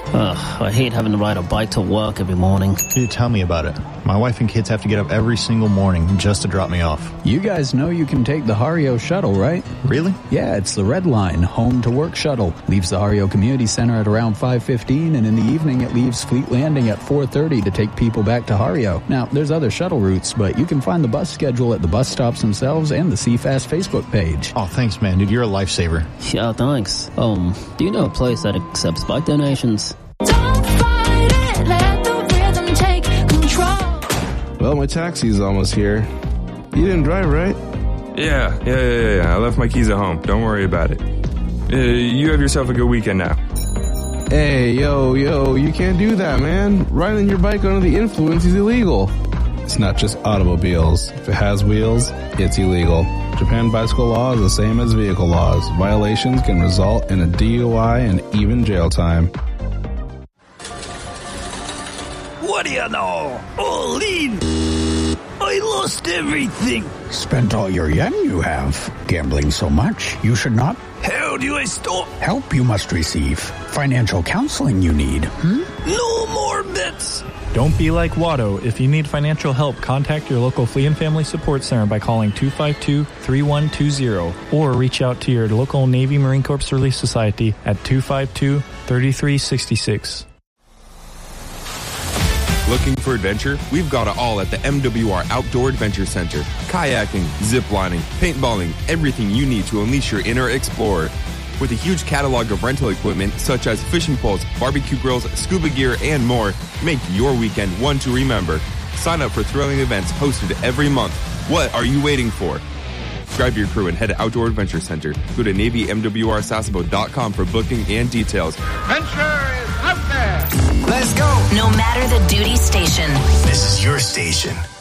Ugh, I hate having to ride a bike to work every morning. Dude, tell me about it. My wife and kids have to get up every single morning just to drop me off. You guys know you can take the Hario shuttle, right? Really? Yeah, it's the Red Line, home to work shuttle. Leaves the Hario Community Center at around 5:15, and in the evening it leaves Fleet Landing at 4:30 to take people back to Hario. Now, there's other shuttle routes, but you can find the bus schedule at the bus stops themselves and the CFast Facebook page. Oh, thanks, man. Dude, you're a lifesaver. Yeah, thanks. Do you know a place that accepts bike donations? Don't fight it, let the rhythm take control. Well, my taxi's almost here. You didn't drive, right? Yeah. I left my keys at home. Don't worry about it. You have yourself a good weekend now. Hey, yo, you can't do that, man. Riding your bike under the influence is illegal. It's not just automobiles. If it has wheels, it's illegal. Japan bicycle law is the same as vehicle laws. Violations can result in a DUI and even jail time. What do you know? All in! I lost everything! Spent all your yen you have. Gambling so much, you should not. How do I stop? Help you must receive. Financial counseling you need. No more bets! Don't be like Watto. If you need financial help, contact your local Flea and Family Support Center by calling 252-3120 or reach out to your local Navy Marine Corps Relief Society at 252-3366. Looking for adventure? We've got it all at the MWR Outdoor Adventure Center. Kayaking, ziplining, paintballing, everything you need to unleash your inner explorer. With a huge catalog of rental equipment such as fishing poles, barbecue grills, scuba gear, and more, make your weekend one to remember. Sign up for thrilling events hosted every month. What are you waiting for? Grab your crew and head to Outdoor Adventure Center. Go to NavyMWRSasebo.com for booking and details. Adventure is out there! Let's go! No matter the duty station. This is your station.